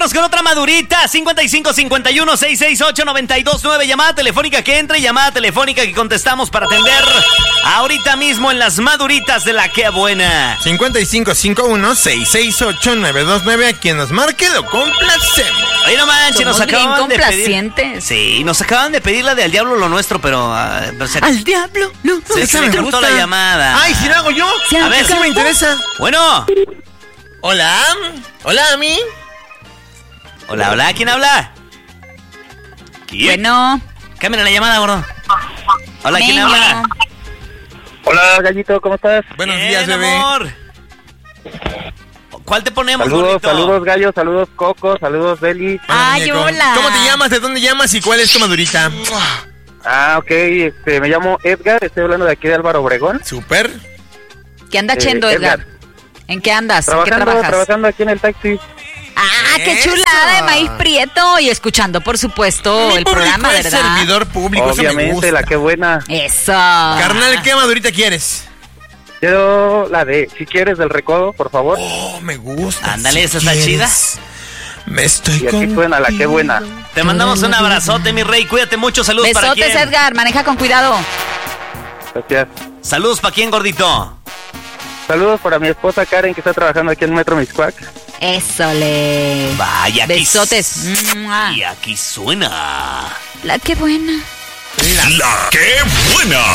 vámonos con otra madurita. 5551-668-929. Llamada telefónica que entra y llamada telefónica que contestamos para atender ahorita mismo en las maduritas de la que buena. 5551-668-929. A quien nos marque lo complacemos. Oye, no manches, nos acaban de pedir. Sí, nos acaban de pedir la de Al Diablo lo nuestro, pero al diablo lo se me cortó la llamada. Ay, si lo hago yo. A ver, sí me interesa. Bueno. Hola. Hola, Ami. Hola, ¿quién habla? ¿Quién? Bueno. Cámbiale la llamada, gordo. Hola, ¿quién habla? Hola, Gallito, ¿cómo estás? Buenos días, bebé. Amor. ¿Cuál te ponemos, Saludos, gordito? saludos, Gallo, saludos, Coco, saludos, Beli. Ay, hola. ¿Cómo te llamas? ¿De dónde llamas? ¿Y cuál es tu madurita? Ok, me llamo Edgar, estoy hablando de aquí de Álvaro Obregón. Súper. ¿Qué anda haciendo, Edgar? ¿En qué andas? ¿En qué trabajas? Trabajando aquí en el taxi. Ah, qué chulada de maíz prieto. Y escuchando, por supuesto, Mi el programa, es ¿verdad? servidor público, eso me Obviamente, gusta. la que buena. Eso. Carnal, ¿qué madurita quieres? Quiero la de, si quieres, del recodo, por favor. Oh, me gusta. Ándale, esa está quieres. chida. Me estoy Y aquí suena la que buena. Te mandamos un abrazote, mi rey. Cuídate mucho. Saludos para Besotes, quién. Edgar. Maneja con cuidado. Gracias. Saludos para quién, gordito. Saludos para mi esposa Karen, que está trabajando aquí en Metro Mixcoac. Eso le. Vaya, aquí Besotes. Y aquí suena. La que buena. La que buena.